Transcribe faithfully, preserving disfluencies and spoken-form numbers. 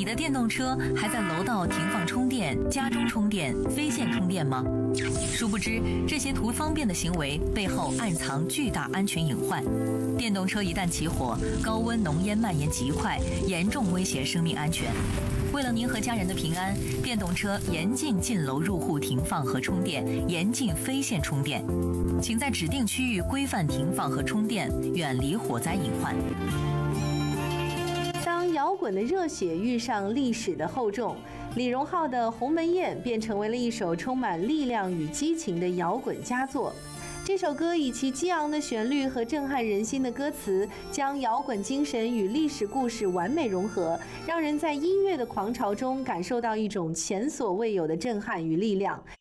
你的电动车还在楼道停放充电、家中充电、非线充电吗？殊不知，这些图方便的行为背后暗藏巨大安全隐患。电动车一旦起火，高温浓烟蔓延极快，严重威胁生命安全。为了您和家人的平安，电动车严禁进楼入户停放和充电，严禁非线充电。请在指定区域规范停放和充电，远离火灾隐患。 当摇滚的热血遇上历史的厚重，李荣浩的《鸿门宴》便成为了一首充满力量与激情的摇滚佳作。这首歌以其激昂的旋律和震撼人心的歌词，将摇滚精神与历史故事完美融合，让人在音乐的狂潮中感受到一种前所未有的震撼与力量。